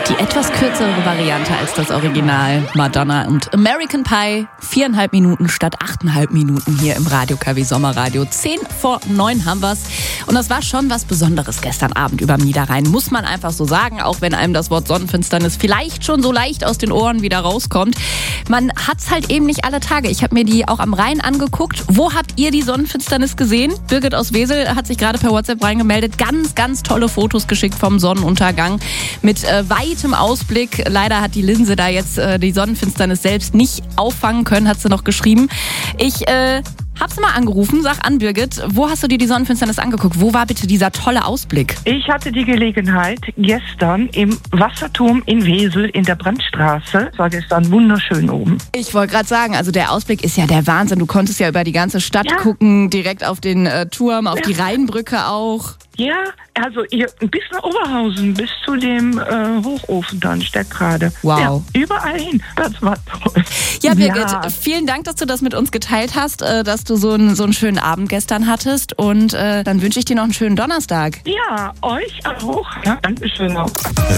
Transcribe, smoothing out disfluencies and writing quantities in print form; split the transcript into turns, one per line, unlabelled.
Die etwas kürzere Variante als das Original. Madonna und American Pie. 4,5 Minuten statt 8,5 Minuten hier im Radio KW Sommerradio. 8:50 haben wir's. Und das war schon was Besonderes gestern Abend überm Niederrhein. Muss man einfach so sagen, auch wenn einem das Wort Sonnenfinsternis vielleicht schon so leicht aus den Ohren wieder rauskommt. Man hat's halt eben nicht alle Tage. Ich habe mir die auch am Rhein angeguckt. Wo habt ihr die Sonnenfinsternis gesehen? Birgit aus Wesel hat sich gerade per WhatsApp reingemeldet. Ganz, ganz tolle Fotos geschickt vom Sonnenuntergang mit weitem Ausblick. Leider hat die Linse da jetzt die Sonnenfinsternis selbst nicht auffangen können, hat sie noch geschrieben. Ich hab's mal angerufen, sag an Birgit, wo hast du dir die Sonnenfinsternis angeguckt? Wo war bitte dieser tolle Ausblick?
Ich hatte die Gelegenheit gestern im Wasserturm in Wesel in der Brandstraße. Es war gestern wunderschön oben.
Ich wollte gerade sagen, also der Ausblick ist ja der Wahnsinn. Du konntest ja über die ganze Stadt gucken, direkt auf den Turm, auf die Rheinbrücke auch.
Ja, also bis nach Oberhausen, bis zu dem Hochofen dann steckt gerade.
Wow.
Ja, überall hin. Das war toll.
Ja, Birgit, vielen Dank, dass du das mit uns geteilt hast, dass du so einen schönen Abend gestern hattest. Und dann wünsche ich dir noch einen schönen Donnerstag.
Ja, euch auch. Ja, Dankeschön auch.